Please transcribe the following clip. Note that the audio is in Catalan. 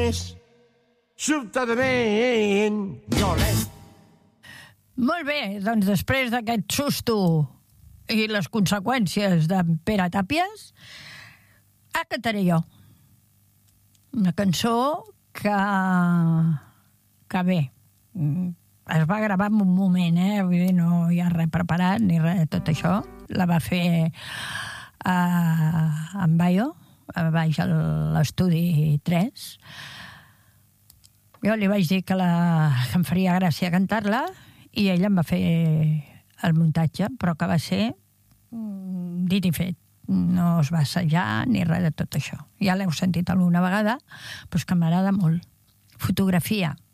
sobtadament violent. Molt bé, doncs després d'aquest susto i les conseqüències d'en Pere Tàpies, acataré jo. Una cançó que bé, es va gravar en un moment, vull dir, no hi ha res preparat ni res de tot això. La va fer en Bayo, baix a l'estudi 3. Jo li vaig dir que em faria gràcia cantar-la i ella em va fer el muntatge, però que va ser dit i fet. No es va assajar ni res de tot això. Ja l'heu sentit alguna vegada, però és que m'agrada molt. Fotografia.